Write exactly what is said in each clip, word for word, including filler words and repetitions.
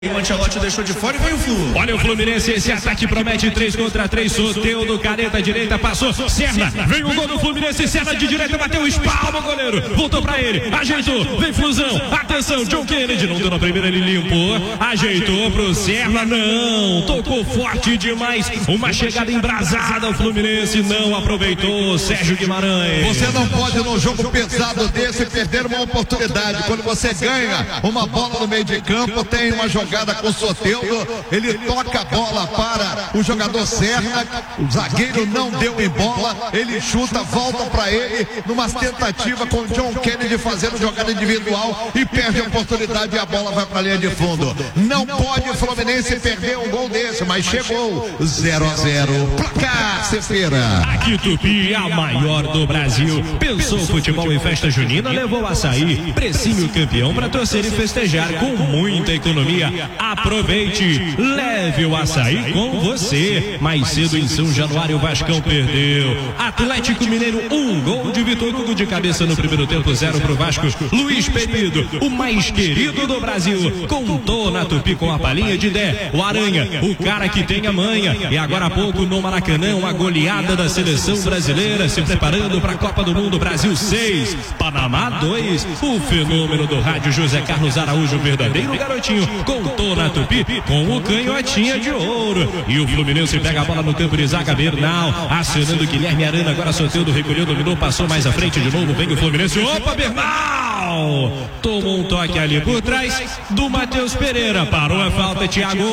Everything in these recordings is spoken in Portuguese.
O Ancelotti deixou de fora e veio o Flu. Olha o Fluminense, esse ataque promete três contra três. Soteldo, caneta direita, passou. Serna, vem o gol do Fluminense. Serna de direita, bateu, espalma o goleiro. Voltou pra ele, ajeitou, vem Flusão. Atenção, John Kennedy, não deu na primeira, ele limpou. Ajeitou pro Serna, não. Tocou forte demais. Uma chegada embrasada, o Fluminense não aproveitou. Sérgio Guimarães. Você não pode, num jogo pesado desse, perder uma oportunidade. Quando você ganha uma bola no meio de campo, tem uma jogada com o Soteldo, ele toca a bola para o jogador Serna, o zagueiro não deu em bola, ele chuta, volta para ele, numa tentativa com o John Kennedy fazendo jogada individual e perde a oportunidade e a bola vai para a linha de fundo. Não pode o Fluminense perder um gol desse, mas chegou zero a zero. Placar, Cefeira. Aqui Tupi, a maior do Brasil. Pensou futebol e festa junina, levou açaí. Precinho campeão para torcer e festejar com muita economia. Aproveite, leve o açaí com você. Mais cedo em São Januário, o Vascão perdeu. Atlético Mineiro, um gol de Vitor Hugo de cabeça no primeiro tempo, zero pro Vasco. Luiz Perido, o mais querido do Brasil, contou na Tupi com a palhinha de Dé. O Aranha, o cara que tem a manha. E agora há pouco no Maracanã, uma goleada da seleção brasileira, se preparando para a Copa do Mundo. Brasil seis, Panamá dois. O fenômeno do rádio José Carlos Araújo, verdadeiro garotinho, contou na Tupi com o canhotinha de ouro. E o Fluminense pega a bola no campo de zaga. Bernal acionando Guilherme Arana, agora Soteldo recolheu, dominou, passou mais à frente de novo, vem o Fluminense. Opa, Bernal tomou um toque ali por trás do Matheus Pereira, parou a falta, Thiago.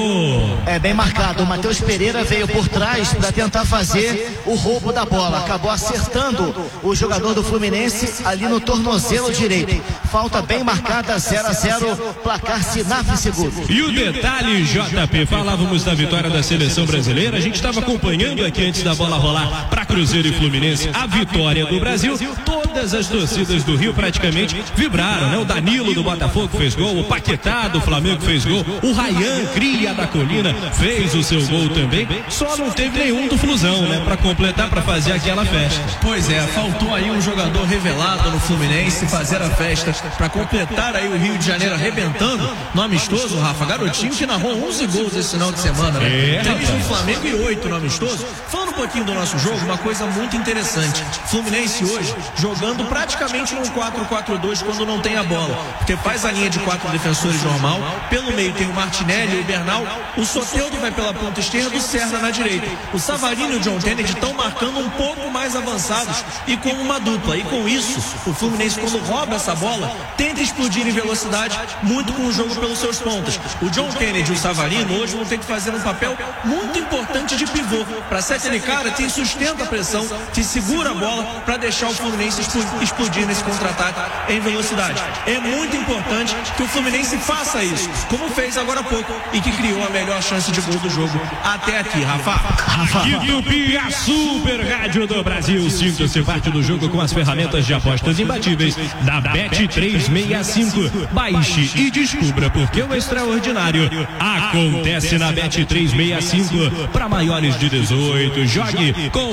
É bem marcado, o Matheus Pereira veio por trás para tentar fazer o roubo da bola, acabou acertando o jogador do Fluminense ali no tornozelo direito. Falta bem marcada, zero a zero, placar Sinaf Seguro. E o detalhe, J P, falávamos da vitória da seleção brasileira, a gente estava acompanhando aqui antes da bola rolar para Cruzeiro e Fluminense, a vitória do Brasil. Todas as torcidas do Rio praticamente vibraram, né? O Danilo do Botafogo fez gol, o Paquetá do Flamengo fez gol, o Ryan, cria da Colina, fez o seu gol também. Só não teve nenhum do Flusão, né? Para completar, para fazer aquela festa. Pois é, faltou aí um jogador revelado no Fluminense fazer a festa para completar aí o Rio de Janeiro arrebentando no amistoso, Rafa. Garotinho que narrou onze gols esse final de semana, né? É, três no Flamengo e oito no amistoso. Falando um pouquinho do nosso jogo, uma coisa muito interessante. Fluminense hoje jogando praticamente num quatro quatro dois quando não tem a bola. Porque faz a linha de quatro defensores normal. Pelo meio tem o Martinelli e o Bernal. O Soteldo vai pela ponta esquerda, o Serna na direita. O Savarino e o John Kennedy estão marcando um pouco mais avançados e com uma dupla. E com isso, o Fluminense, quando rouba essa bola, tenta explodir em velocidade, muito com o jogo pelos seus pontas. O John Kennedy e o Savarino hoje vão ter que fazer um papel muito importante de pivô. Para ser aquele cara que sustenta a pressão, que segura a bola para deixar o Fluminense explodir nesse contra-ataque em velocidade. É muito importante que o Fluminense faça isso, como fez agora há pouco e que criou a melhor chance de gol do jogo até aqui, Rafa. Rafa. E Tupi, a super rádio do Brasil. Sinta-se parte do jogo com as ferramentas de apostas imbatíveis da Bet trezentos e sessenta e cinco. Baixe e descubra porque o extraordinário acontece na Bet trezentos e sessenta e cinco. Para maiores de dezoito, jogue com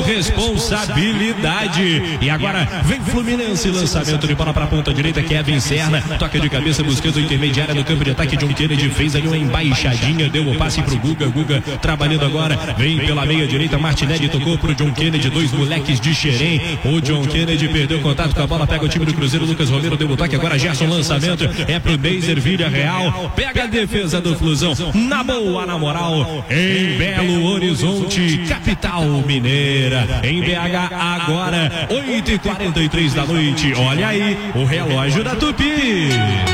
responsabilidade. E agora vem Fluminense, lançamento de bola para a ponta direita, Kevin Serna, toca de cabeça buscando a intermediária no campo de ataque. John Kennedy fez ali uma embaixadinha, deu o passe pro Guga, Guga trabalhando agora, vem pela meia direita, Martinelli tocou pro John Kennedy, dois moleques de Xerém. O John Kennedy perdeu contato com a bola, pega o time do Cruzeiro, Lucas Romero deu o toque, agora Gerson, lançamento é pro Beiser, Vila Real, pega a defesa do Flusão, na boa, na moral, em Belo Horizonte, capital mineira, em B H agora, oito e quarenta e três da noite, olha aí, o relógio da Tupi.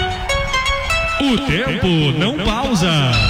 O tempo não pausa.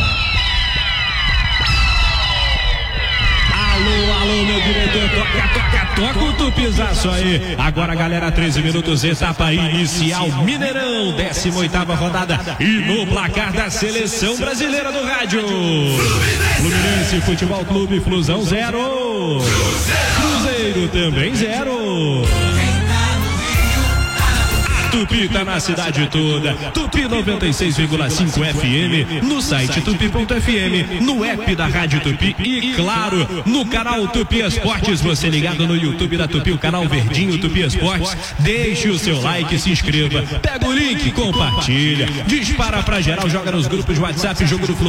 Alô, alô, meu diretor, toca, toca, toca o tupizaço aí. Agora, galera, treze minutos, etapa inicial, Mineirão, décima oitava rodada. E no placar da seleção brasileira do rádio, Fluminense Futebol Clube, Flusão zero, Cruzeiro também zero. Tupi tá na cidade toda. Tupi noventa e seis vírgula cinco F M, no site tupi ponto f m, no app da Rádio Tupi e, claro, no canal Tupi Esportes. Você ligado no YouTube da Tupi, o canal verdinho Tupi Esportes. Deixe o seu like, se inscreva. Pega o link, compartilha. Dispara pra geral, joga nos grupos de WhatsApp, jogo do Flu.